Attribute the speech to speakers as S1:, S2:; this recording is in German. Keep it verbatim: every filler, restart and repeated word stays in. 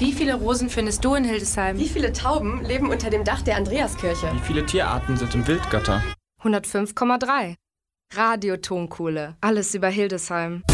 S1: Wie viele Rosen findest du in Hildesheim?
S2: Wie viele Tauben leben unter dem Dach der Andreaskirche?
S3: Wie viele Tierarten sind im Wildgatter?
S1: hundertfünf Komma drei. Radio Tonkohle. Alles über Hildesheim.